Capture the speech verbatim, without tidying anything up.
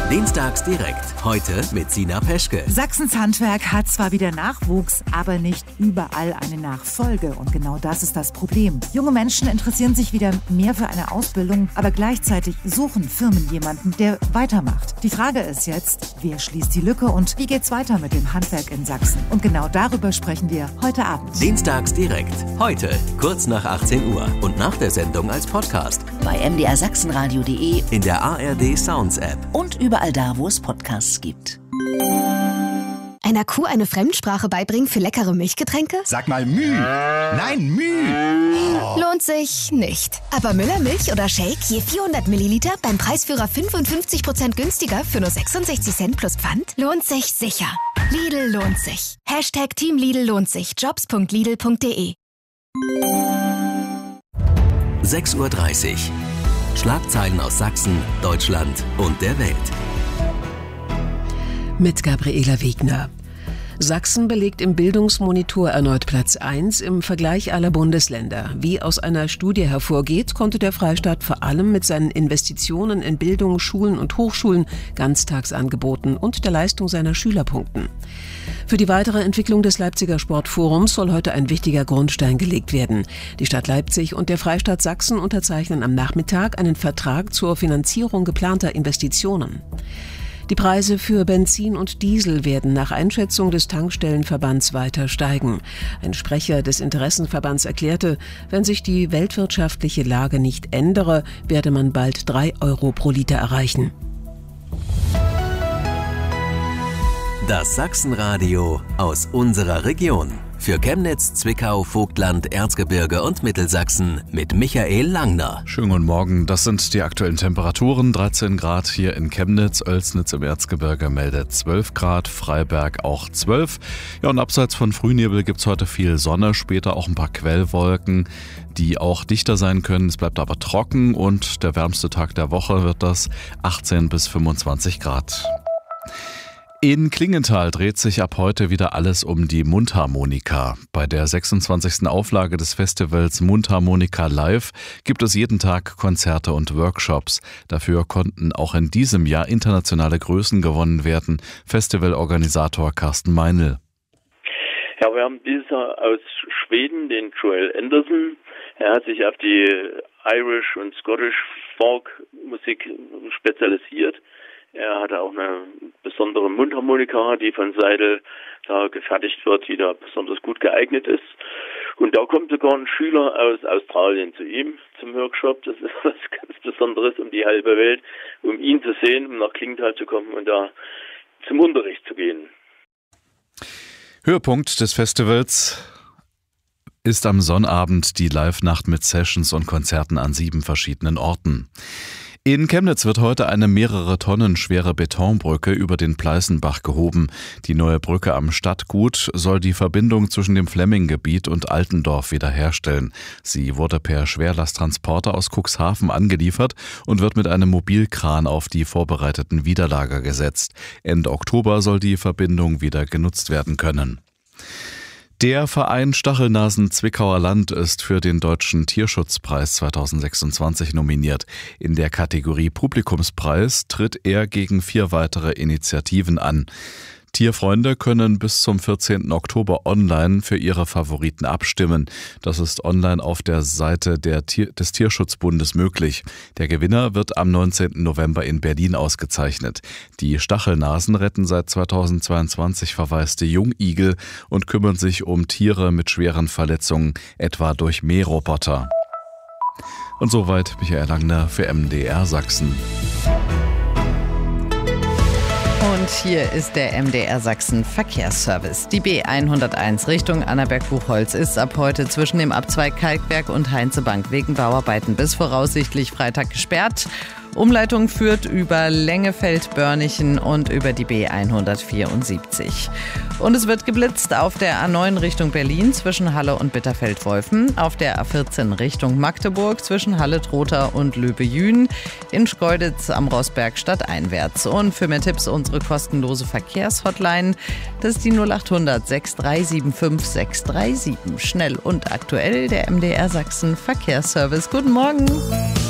Dienstags direkt. Heute mit Sina Peschke. Sachsens Handwerk hat zwar wieder Nachwuchs, aber nicht überall eine Nachfolge. Und genau das ist das Problem. Junge Menschen interessieren sich wieder mehr für eine Ausbildung, aber gleichzeitig suchen Firmen jemanden, der weitermacht. Die Frage ist jetzt, wer schließt die Lücke und wie geht's weiter mit dem Handwerk in Sachsen? Und genau darüber sprechen wir heute Abend. Dienstags direkt. Heute, kurz nach achtzehn Uhr und nach der Sendung als Podcast. Bei m d r sachsenradio punkt d e, in der A R D Sounds App und überall da, wo es Podcasts gibt. Einer Kuh eine Fremdsprache beibringen für leckere Milchgetränke? Sag mal Müh. Nein, Müh. Oh. Lohnt sich nicht. Aber Müller Milch oder Shake je vierhundert Milliliter beim Preisführer fünfundfünfzig Prozent günstiger für nur sechsundsechzig Cent plus Pfand? Lohnt sich sicher. Lidl lohnt sich. Hashtag Team Lidl lohnt sich. jobs punkt lidl punkt d e. sechs Uhr dreißig. Schlagzeilen aus Sachsen, Deutschland und der Welt. Mit Gabriela Wegner. Sachsen belegt im Bildungsmonitor erneut Platz eins im Vergleich aller Bundesländer. Wie aus einer Studie hervorgeht, konnte der Freistaat vor allem mit seinen Investitionen in Bildung, Schulen und Hochschulen, Ganztagsangeboten und der Leistung seiner Schüler punkten. Für die weitere Entwicklung des Leipziger Sportforums soll heute ein wichtiger Grundstein gelegt werden. Die Stadt Leipzig und der Freistaat Sachsen unterzeichnen am Nachmittag einen Vertrag zur Finanzierung geplanter Investitionen. Die Preise für Benzin und Diesel werden nach Einschätzung des Tankstellenverbands weiter steigen. Ein Sprecher des Interessenverbands erklärte, wenn sich die weltwirtschaftliche Lage nicht ändere, werde man bald drei Euro pro Liter erreichen. Das Sachsenradio aus unserer Region. Für Chemnitz, Zwickau, Vogtland, Erzgebirge und Mittelsachsen mit Michael Langner. Schönen guten Morgen, das sind die aktuellen Temperaturen. dreizehn Grad hier in Chemnitz, Oelsnitz im Erzgebirge meldet zwölf Grad, Freiberg auch zwölf. Ja, und abseits von Frühnebel gibt es heute viel Sonne, später auch ein paar Quellwolken, die auch dichter sein können. Es bleibt aber trocken und der wärmste Tag der Woche wird das achtzehn bis fünfundzwanzig Grad. In Klingenthal dreht sich ab heute wieder alles um die Mundharmonika. Bei der sechsundzwanzigsten Auflage des Festivals Mundharmonika Live gibt es jeden Tag Konzerte und Workshops. Dafür konnten auch in diesem Jahr internationale Größen gewonnen werden. Festivalorganisator Carsten Meinl. Ja, wir haben dieses Jahr aus Schweden den Joel Anderson. Er hat sich auf die Irish und Scottish Folk Musik spezialisiert. Er hatte auch eine besondere Mundharmonika, die von Seidel da gefertigt wird, die da besonders gut geeignet ist. Und da kommt sogar ein Schüler aus Australien zu ihm zum Workshop. Das ist was ganz Besonderes um die halbe Welt, um ihn zu sehen, um nach Klingenthal zu kommen und da zum Unterricht zu gehen. Höhepunkt des Festivals ist am Sonnabend die Live-Nacht mit Sessions und Konzerten an sieben verschiedenen Orten. In Chemnitz wird heute eine mehrere Tonnen schwere Betonbrücke über den Pleißenbach gehoben. Die neue Brücke am Stadtgut soll die Verbindung zwischen dem Flemminggebiet und Altendorf wiederherstellen. Sie wurde per Schwerlasttransporter aus Cuxhaven angeliefert und wird mit einem Mobilkran auf die vorbereiteten Widerlager gesetzt. Ende Oktober soll die Verbindung wieder genutzt werden können. Der Verein Stachelnasen Zwickauer Land ist für den Deutschen Tierschutzpreis zweitausendsechsundzwanzig nominiert. In der Kategorie Publikumspreis tritt er gegen vier weitere Initiativen an. Tierfreunde können bis zum vierzehnten Oktober online für ihre Favoriten abstimmen. Das ist online auf der Seite der Tier- des Tierschutzbundes möglich. Der Gewinner wird am neunzehnten November in Berlin ausgezeichnet. Die Stachelnasen retten seit zweitausendzweiundzwanzig verwaiste Jungigel und kümmern sich um Tiere mit schweren Verletzungen, etwa durch Mähroboter. Und soweit Michael Langner für M D R Sachsen. Und hier ist der M D R Sachsen Verkehrsservice. Die B hunderteins Richtung Annaberg-Buchholz ist ab heute zwischen dem Abzweig Kalkberg und Heinzebank wegen Bauarbeiten bis voraussichtlich Freitag gesperrt. Umleitung führt über Lengefeld-Börnichen und über die B hundertvierundsiebzig. Und es wird geblitzt auf der A neun Richtung Berlin zwischen Halle und Bitterfeld-Wolfen, auf der A vierzehn Richtung Magdeburg zwischen Halle-Trotha und Löbe-Jühn, in Schkeuditz am Rossberg stadteinwärts. Und für mehr Tipps unsere kostenlose Verkehrshotline, das ist die null achthundert sechs drei sieben fünf sechs drei sieben. Schnell und aktuell der M D R Sachsen Verkehrsservice. Guten Morgen.